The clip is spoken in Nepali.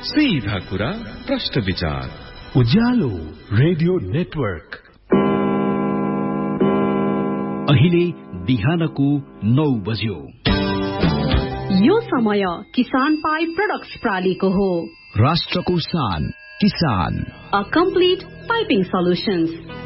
सीधा कुरा प्रश्न विचार उज्यालो रेडियो नेटवर्क। अहिले बिहानको 9 बज्यो। यो समय किसान पाई प्रोडक्ट्स प्रालीको हो। राष्ट्रको शान किसान। A complete piping solutions.